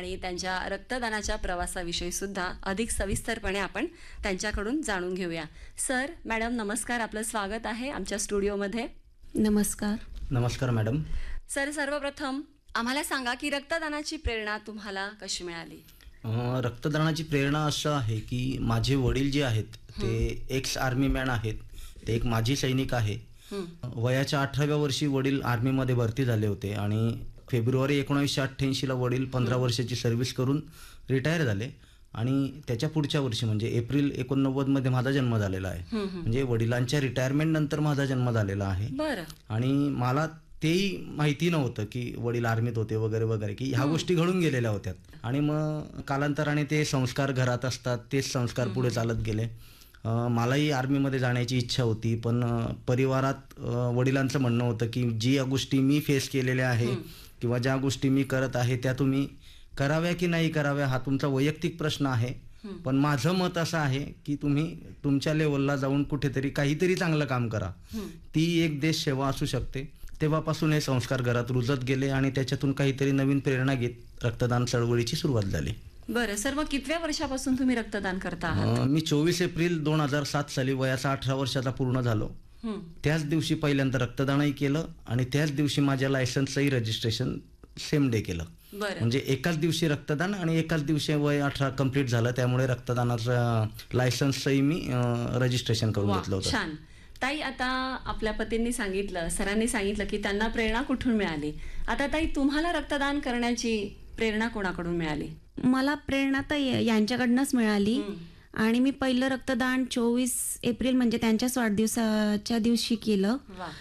आणि त्यांच्या रक्तदानाच्या प्रवासाविषयी सुद्धा अधिक सविस्तरपणे आपण त्यांच्याकडून जाणून घेऊया. सर, मॅडम नमस्कार, आपलं स्वागत आहे आमच्या स्टुडिओमध्ये. नमस्कार. नमस्कार मॅडम. सर, सर्वप्रथम आम्हाला सांगा की रक्तदानाची प्रेरणा तुम्हाला कशी मिळाली? रक्तदानाची प्रेरणा असं आहे की माझे वडील जे आहेत ते एक्स आर्मी मॅन आहेत. ते एक माजी सैनिक आहे. वयाच्या 18व्या वर्षी वडील आर्मीमध्ये भरती झाले होते आणि फेब्रुवारी 1988ला वडील 15 वर्षाची सर्व्हिस करून रिटायर झाले आणि त्याच्या पुढच्या वर्षी म्हणजे एप्रिल 89मध्ये माझा जन्म झालेला आहे. म्हणजे वडिलांच्या रिटायरमेंट नंतर माझा जन्म झालेला आहे. आणि मला तेही माहिती नव्हतं की वडील आर्मीत होते वगैरे वगैरे, की ह्या गोष्टी घडून गेलेल्या होत्या. आणि मग कालांतराने ते संस्कार घरात असतात, तेच संस्कार पुढे चालत गेले. मलाही आर्मीमध्ये जाण्याची इच्छा होती, पण परिवारात वडिलांचं म्हणणं होतं की जी या गोष्टी मी फेस केलेल्या आहे किंवा ज्या गोष्टी मी करत आहे त्या तुम्ही कराव्या की नाही कराव्या हा तुमचा वैयक्तिक प्रश्न आहे, पण माझं मत असं आहे की तुम्ही तुमच्या लेवलला जाऊन कुठेतरी काहीतरी चांगलं काम करा. ती एक देश सेवा असू शकते. तेव्हापासून हे संस्कार घरात रुजत गेले आणि त्याच्यातून काहीतरी नवीन प्रेरणा घेत रक्तदान चळवळीची सुरुवात झाली. बरं सर, मग कितव्या वर्षापासून तुम्ही रक्तदान करता आहात? मी 24 एप्रिल 2007 साली वयाचा 18 वर्षाचा पूर्ण झालो. त्याच दिवशी पहिल्यांदा रक्तदानही केलं आणि त्याच दिवशी माझ्या लायसन्सचंही रजिस्ट्रेशन सेम डे केलं. म्हणजे एकाच दिवशी रक्तदान आणि एकाच दिवशी वय 18 कंप्लीट झालं. त्यामुळे रक्तदानाचं लायसन्सचंही मी रजिस्ट्रेशन करून घेतलं होतं. छान. ताई, आता आपल्या पतींनी सांगितलं, सरांनी सांगितलं की त्यांना प्रेरणा कुठून मिळाली. आता ताई, तुम्हाला रक्तदान करण्याची प्रेरणा कोणाकडून मिळाली? मला प्रेरणा तर यांच्याकडनंच मिळाली. आणि मी पहिलं रक्तदान 24 एप्रिल म्हणजे त्यांच्याच वाढदिवसाच्या दिवशी केलं.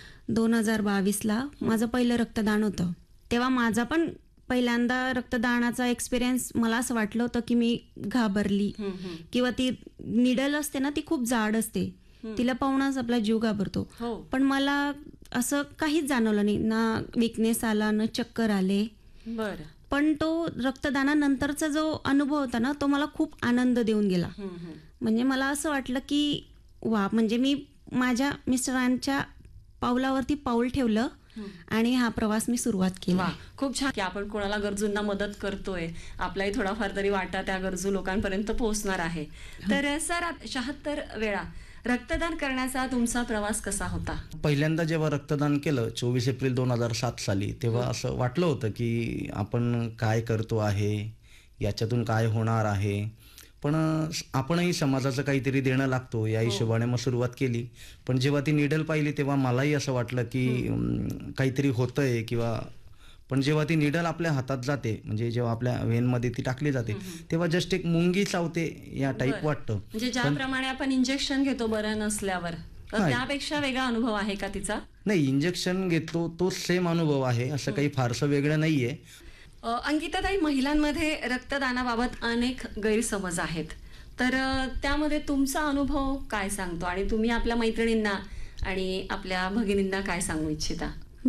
2022ला माझं पहिलं रक्तदान होतं. तेव्हा माझा पण पहिल्यांदा रक्तदानाचा एक्सपिरियन्स मला असं वाटलं होतं की मी घाबरली किंवा ती निडल असते ना, ती खूप जाड असते, तिला पाहूनच आपला जीव घाबरतो. पण मला असं काहीच जाणवलं नाही, ना विकनेस आला ना चक्कर आले. बरं. पण तो रक्तदानानंतरचा जो अनुभव होता ना, तो मला खूप आनंद देऊन गेला. म्हणजे मला असं वाटलं की वा, म्हणजे मी माझ्या मिस्टरांच्या पावलावरती पाऊल ठेवलं आणि हा प्रवास मी सुरुवात केली. खूप छान की आपण कोणाला गरजूंना मदत करतोय, आपलाही थोडाफार तरी वाटा त्या गरजू लोकांपर्यंत पोहोचणार आहे. तर सर, 76 वेळा रक्तदान करण्याचा तुमचा प्रवास कसा होता? पहिल्यांदा जेव्हा रक्तदान केलं 24 एप्रिल 2007 साली, तेव्हा असं वाटलं होतं की आपण काय करतो आहे, याच्यातून काय होणार आहे. पण आपणही समाजाचं काहीतरी देणं लागतो या हिशोबाने मग सुरुवात केली. पण जेव्हा ती निडल पाहिली तेव्हा मलाही असं वाटलं की काहीतरी होतंय किंवा, पण जेव्हा ती निडल आपल्या हातात जाते, म्हणजे जेव्हा आपल्या व्हेनमध्ये ती टाकली जाते, तेव्हा जस्ट एक मुंगी चावते या टाईप वाटतं. म्हणजे ज्याप्रमाणे आपण इंजेक्शन घेतो बरं नसल्यावर, तर त्यापेक्षा वेगळा अनुभव आहे का तिचा? नाही, इंजेक्शन घेतो तो सेम अनुभव आहे, असं काही फारसं वेगळं नाहीये. अंकिताताई, महिलांमध्ये रक्तदानाबाबत अनेक गैरसमज आहेत, तर त्यामध्ये तुमचा अनुभव काय सांगतो आणि तुम्ही आपल्या मैत्रिणींना आणि आपल्या भगिनींना काय सांगू इच्छिता?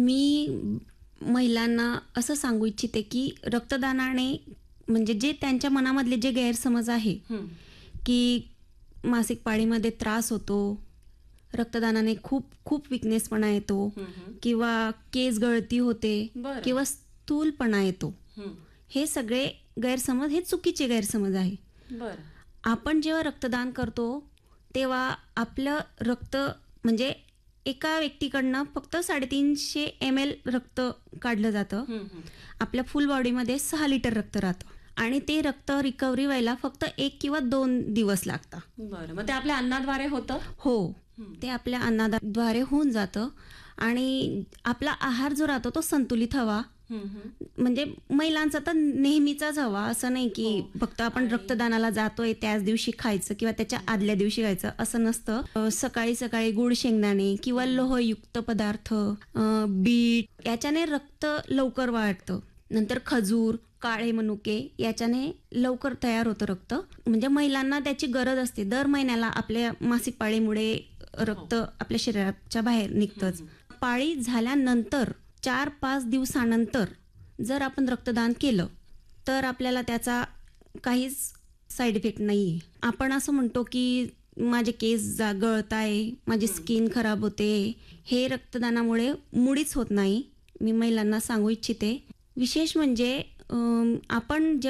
मी महिलांना असं सांगू इच्छिते की रक्तदानाने म्हणजे जे त्यांच्या मनामधले जे गैरसमज आहे की मासिक पाळीमध्ये त्रास होतो, रक्तदानाने खूप खूप विकनेसपणा येतो किंवा केस गळती होते किंवा स्थूलपणा येतो, हे सगळे गैरसमज, हे चुकीचे गैरसमज आहे. आपण जेव्हा रक्तदान करतो तेव्हा आपलं रक्त म्हणजे एका व्यक्तीकडनं फक्त 350 ml रक्त काढलं जातं. आपल्या फुल बॉडीमध्ये 6 लिटर रक्त राहतं आणि ते रक्त रिकव्हरी व्हायला फक्त 1 किंवा 2 दिवस लागतात. बरं, मग ते आपल्या अन्नाद्वारे होतं? हो, ते आपल्या अन्नाद्वारे होऊन जातं. आणि आपला आहार जो राहतो तो संतुलित हवा, म्हणजे महिलांचा तर नेहमीचाच हवा, असं नाही की फक्त आपण रक्तदानाला जातोय त्याच दिवशी खायचं किंवा त्याच्या आदल्या दिवशी खायचं, असं नसतं. सकाळी सकाळी गुळ शेंगदाणे किंवा लोहयुक्त पदार्थ, बीट, याच्याने रक्त लवकर वाढतं. नंतर खजूर, काळे मनुके, याच्याने लवकर तयार होतं रक्त. म्हणजे महिलांना त्याची गरज असते. दर महिन्याला आपल्या मासिक पाळीमुळे रक्त आपल्या शरीराच्या बाहेर निघतंच. पाळी झाल्यानंतर 4-5 दिवसानंतर जर आपण रक्तदान केलं तर आपल्याला त्याचा काहीच साईड इफेक्ट नाही आहे. आपण असं म्हणतो की माझे केस गळत आहे, माझी स्किन खराब होते, हे रक्तदानामुळे मुळीच होत नाही. मी महिलांना सांगू इच्छिते. विशेष म्हणजे आपण